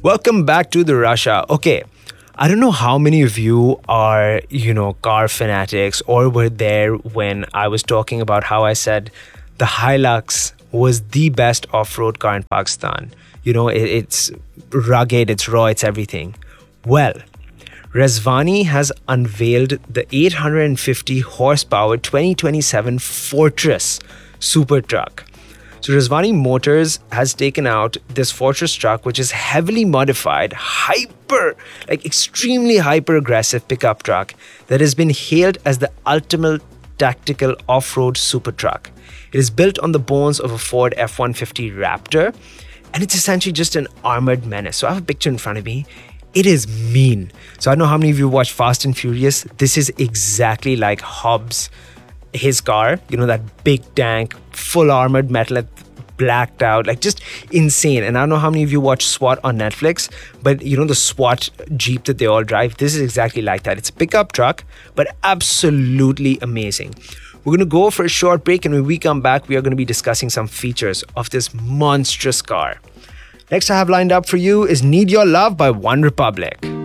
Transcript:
Welcome back to the Russia. Okay, I don't know how many of you are, car fanatics or were there when I was talking about how I said the Hilux was the best off-road car in Pakistan. It's rugged, it's raw, it's everything. Well, Rezvani has unveiled the 850 horsepower 2027 Fortress super truck. So Rezvani Motors has taken out this Fortress truck, which is heavily modified, extremely hyper aggressive pickup truck that has been hailed as the ultimate tactical off-road super truck. It is built on the bones of a Ford F-150 Raptor, and it's essentially just an armored menace. So I have a picture in front of me. It is mean. So I don't know how many of you watch Fast and Furious. This is exactly like Hobbs, his car, that big tank, full armored metal, blacked out, just insane. And I don't know how many of you watch SWAT on Netflix, but the SWAT Jeep that they all drive, this is exactly like that. It's a pickup truck, but absolutely amazing. We're going to go for a short break, and when we come back, we are going to be discussing some features of this monstrous car. Next I have lined up for you is Need Your Love by One Republic.